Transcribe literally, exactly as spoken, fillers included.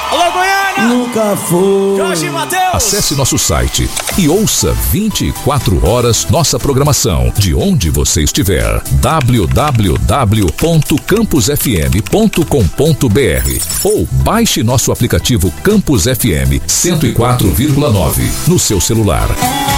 Alô, Goiânia! Nunca foi. Jorge e Matheus! Acesse nosso site e ouça vinte e quatro horas nossa programação de onde você estiver. w w w ponto campus f m ponto com ponto b r ou baixe nosso aplicativo Campus F M cento e quatro vírgula nove no seu celular.